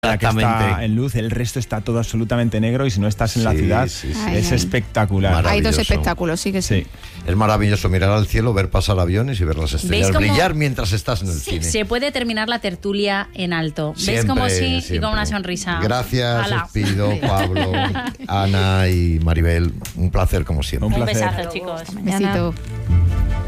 la que está en luz, el resto está todo absolutamente negro y si no estás en la ciudad es espectacular. Hay dos espectáculos, sí que sí. Es maravilloso mirar al cielo, ver pasar aviones y ver las estrellas brillar mientras estás en el cine. Se puede terminar la tertulia en alto. ¿Ves Siempre, como sí? siempre. Y con una sonrisa. Gracias, os pido, Pablo, Ana y Maribel. Un placer como siempre. Un besazo, chicos. Besito.